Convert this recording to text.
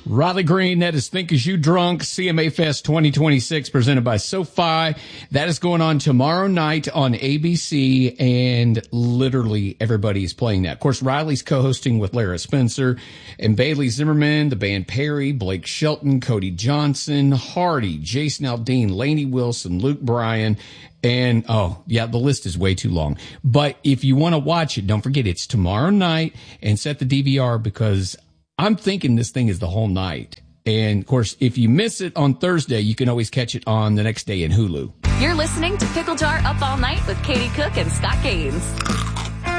Riley Green, that is Think As You Drunk, CMA Fest 2026, presented by SoFi. That is going on tomorrow night on ABC, and literally everybody is playing that. Of course, Riley's co-hosting with Lara Spencer and Bailey Zimmerman, the band Perry, Blake Shelton, Cody Johnson, Hardy, Jason Aldean, Lainey Wilson, Luke Bryan, and, the list is way too long. But if you want to watch it, don't forget it's tomorrow night, and set the DVR, because I'm thinking this thing is the whole night. And, of course, if you miss it on Thursday, you can always catch it on the next day in Hulu. You're listening to Pickle Jar Up All Night with Katie Cook and Scott Gaines.